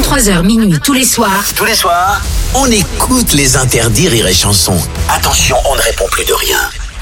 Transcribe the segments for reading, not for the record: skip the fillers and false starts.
23h minuit tous les soirs. Tous les soirs, on écoute les interdits Rire et Chanson. Attention, on ne répond plus de rien.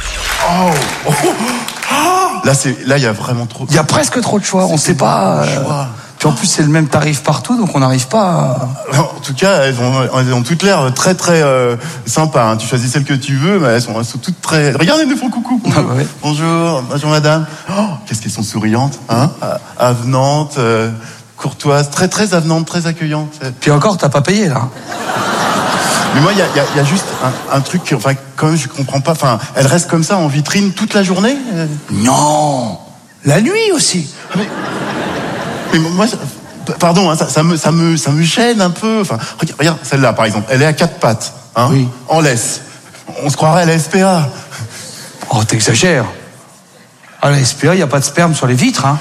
Là, il y a vraiment trop. Il y a presque trop de choix. On sait pas. Puis en plus, c'est le même tarif partout, donc on n'arrive pas à... En tout cas, elles ont toutes l'air très très sympas. Hein. Tu choisis celle que tu veux, mais elles sont toutes très. Regardez, elles me font coucou. Ah bah ouais. Bonjour madame. Oh, qu'est-ce qu'elles sont souriantes, hein, avenantes, courtoises, très très avenantes, très accueillantes. Puis encore, t'as pas payé là. Mais moi, il y a juste un truc que, enfin, quand même, je comprends pas. Enfin, elles restent comme ça en vitrine toute la journée. Non, la nuit aussi. Mais moi, pardon, hein, ça me gêne un peu. Enfin, regarde celle-là, par exemple. Elle est à 4 pattes, hein, oui. En laisse. On se croirait à la SPA. Oh, t'exagères. À la SPA, il n'y a pas de sperme sur les vitres, hein.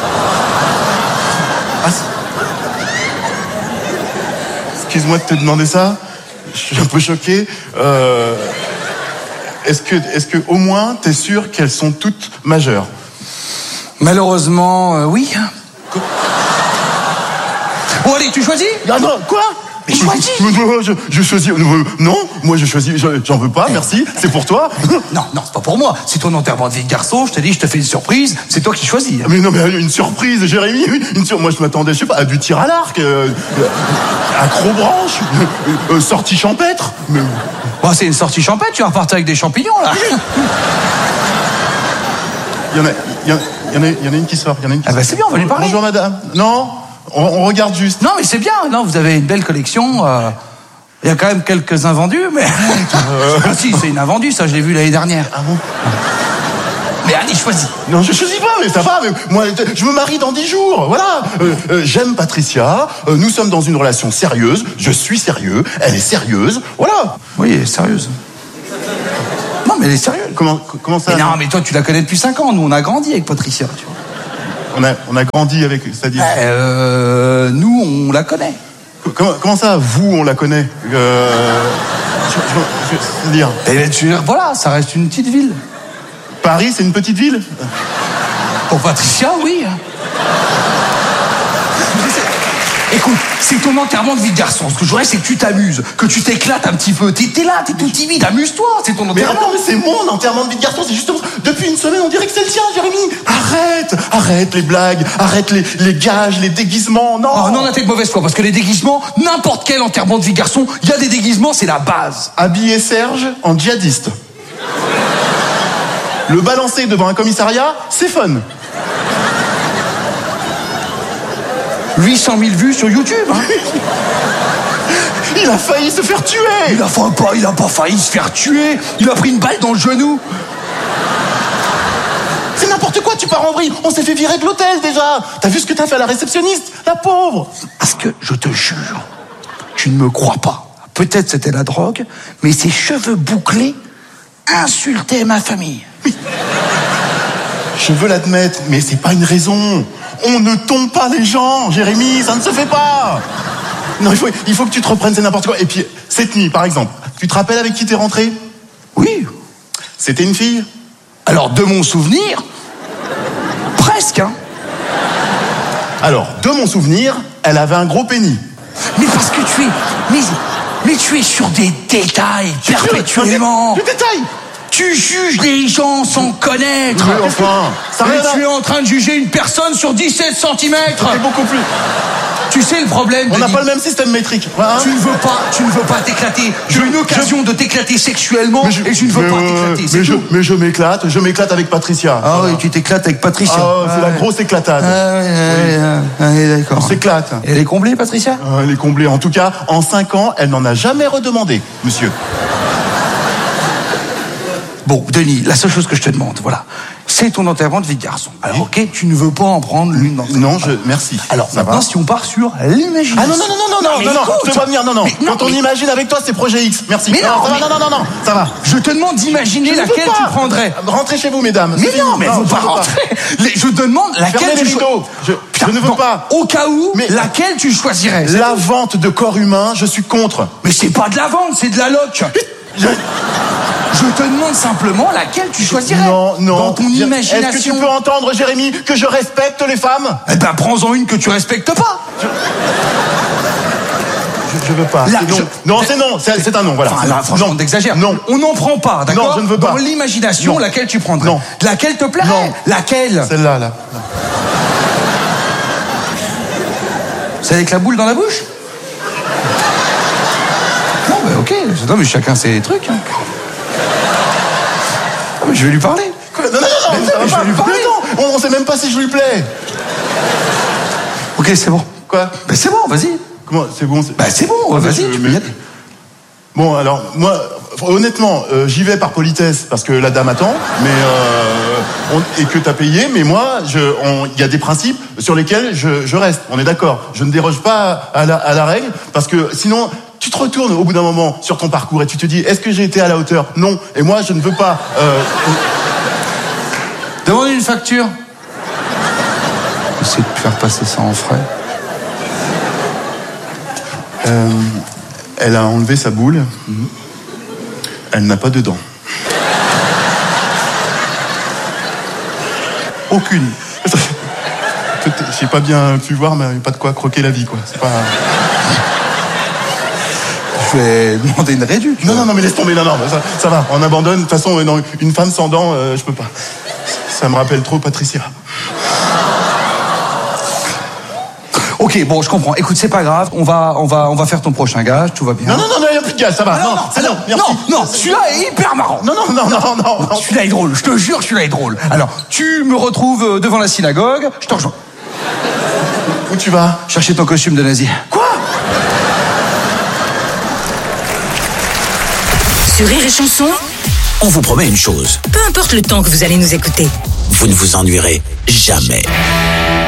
Excuse-moi de te demander ça. Je suis un peu choqué. Est-ce que au moins t'es sûr qu'elles sont toutes majeures? Malheureusement, oui. Bon, allez, tu choisis? Ah non, quoi? Mais choisis. Je choisis. Non, moi je choisis. J'en veux pas, merci. C'est pour toi. Non, c'est pas pour moi. C'est ton enterrement de vie de garçon. Je t'ai dit, je te fais une surprise. C'est toi qui choisis. Mais non, mais une surprise, Jérémy. Moi je m'attendais, je sais pas, à du tir à l'arc, acrobranche, sortie champêtre. Mais... Bon, c'est une sortie champêtre. Tu vas repartir avec des champignons là. Il y en a une qui sort. Ah bah c'est bien, on va lui parler. Bonjour madame. Non, on regarde juste. Non, mais c'est bien. Non, vous avez une belle collection. Il y a quand même quelques invendus, mais... Ah si, c'est une invendue, ça, je l'ai vu l'année dernière. Ah bon? Mais allez, choisis. Non, je choisis pas, mais ça va. Mais moi, je me marie dans 10 jours, voilà. J'aime Patricia, nous sommes dans une relation sérieuse, je suis sérieux, elle est sérieuse, voilà. Oui, elle est sérieuse. Non, mais elle est sérieuse. Comment ça? Mais non, mais toi, tu la connais depuis 5 ans. Nous, on a grandi avec Patricia, tu vois. On a grandi avec, c'est-à-dire... Nous, on la connaît. Comment ça, vous, on la connaît? C'est-à-dire... Voilà, ça reste une petite ville. Paris, c'est une petite ville? Pour Patricia, oui. Écoute, c'est ton enterrement de vie de garçon. Ce que je voudrais, c'est que tu t'amuses, que tu t'éclates un petit peu. T'es là, t'es tout timide, amuse-toi, c'est ton enterrement. Mais attends, mais c'est mon enterrement de vie de garçon, c'est justement... Depuis une semaine, on dirait que c'est le tien, Jérémy. Arrête les blagues, arrête les gages, les déguisements, non. Oh non, là, t'es de mauvaise foi, parce que les déguisements, n'importe quel enterrement de vie de garçon, il y a des déguisements, c'est la base. Habiller Serge en djihadiste. Le balancer devant un commissariat, c'est fun. 800 000 vues sur YouTube, hein. Il a failli se faire tuer. Il a pas failli se faire tuer. Il a pris une balle dans le genou. C'est n'importe quoi, tu pars en vrille. On s'est fait virer de l'hôtel déjà. T'as vu ce que t'as fait à la réceptionniste, la pauvre. Parce que, je te jure, tu ne me crois pas. Peut-être c'était la drogue, mais ses cheveux bouclés insultaient ma famille. Je veux l'admettre, mais c'est pas une raison. On ne tombe pas les gens, Jérémy, ça ne se fait pas. Non, il faut que tu te reprennes, c'est n'importe quoi. Et puis, cette nuit, par exemple, tu te rappelles avec qui t'es rentré? Oui. C'était une fille? Alors, de mon souvenir, presque, hein. Alors, de mon souvenir, elle avait un gros pénis. Mais parce que tu es... Mais tu es sur des détails perpétuellement. Des détails? Tu juges les gens sans connaître. Mais enfin, ça mais tu es en train de juger une personne sur 17 cm. C'est beaucoup plus. Tu sais le problème. On n'a pas le même système métrique. Hein? Tu ne veux pas t'éclater. J'ai une occasion de t'éclater sexuellement et je ne veux pas t'éclater. Mais je m'éclate avec Patricia. Ah oui, tu t'éclates avec Patricia. Ah, c'est la grosse éclatade. D'accord. On s'éclate. Et elle est comblée, Patricia? Elle est comblée. En tout cas, en 5 ans, elle n'en a jamais redemandé, monsieur. Bon, Denis, la seule chose que je te demande, voilà, c'est ton enterrement de vie de garçon. Alors, ok, tu ne veux pas en prendre l'une d'entre elles. Non, merci. Alors, maintenant, si on part sur l'imagination. Ah non, je te vois venir, non. Quand on imagine avec toi, c'est projet X, merci. Mais non, ça va. Je te demande d'imaginer laquelle tu prendrais. Rentrez chez vous, mesdames. Mais non, mais vous pas rentrer. Je te demande laquelle tu choisirais. Je ne veux pas. Au cas où, laquelle tu choisirais? La vente de corps humains, je suis contre. Mais c'est pas de la vente, c'est de la loc. Je te demande simplement laquelle tu choisirais. Non. Dans ton imagination. Est-ce que tu peux entendre, Jérémy, que je respecte les femmes? Eh ben, prends-en une que tu respectes pas. je veux pas. Là, C'est non. Non, c'est non. C'est un non, voilà. Enfin, là, franchement, non. t'exagères. Non. On n'en prend pas, d'accord? Non, je ne veux pas. Dans l'imagination, Non. laquelle tu prendrais? Non. Laquelle te plairait? Non. Laquelle? Celle-là, là. C'est avec la boule dans la bouche? Non, mais ok. Non, mais chacun ses trucs. Hein. Non, mais je vais lui parler. Quoi? Non, ça va mais je pas. vais lui parler. Mais attends, on sait même pas si je lui plais. Ok, c'est bon. Quoi? Ben c'est bon, vas-y. Comment? C'est bon? Ben c'est bon, vas-y, tu peux y aller. Bon, alors, moi, honnêtement, j'y vais par politesse, parce que la dame attend, mais et que t'as payé, mais moi, il y a des principes sur lesquels je reste, on est d'accord. Je ne déroge pas à la règle, parce que sinon, tu te retournes au bout d'un moment sur ton parcours et tu te dis, est-ce que j'ai été à la hauteur? Non. Et moi, je ne veux pas... Demande une facture. Essaye de faire passer ça en frais. Elle a enlevé sa boule. Elle n'a pas de dents. Aucune. J'ai pas bien pu voir, mais pas de quoi croquer la vie, quoi. C'est pas... Je vais demander une réduction. Non, mais laisse tomber, non, ça va. On abandonne. De toute façon, non, une femme sans dents, je peux pas. Ça me rappelle trop Patricia. Ok, bon, je comprends. Écoute, c'est pas grave. On va faire ton prochain gage. Tout va bien. Non, il y a plus de gaz, ça va. Non, merci. Non, celui-là est hyper marrant. Non. Celui-là est drôle. Je te jure, celui-là est drôle. Alors, tu me retrouves devant la synagogue. Je te rejoins. Où tu vas? Chercher ton costume de nazi. Quoi? Sur Rire et Chanson, On vous promet une chose, peu importe le temps que vous allez nous écouter, vous ne vous ennuierez jamais.